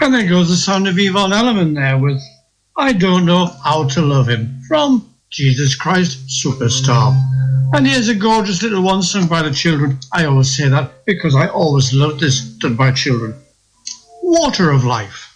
And there goes the sound of Yvonne Elliman there with I Don't Know How to Love Him from Jesus Christ Superstar. And here's a gorgeous little one sung by the children. I always say that because I always loved this done by children. Water of Life.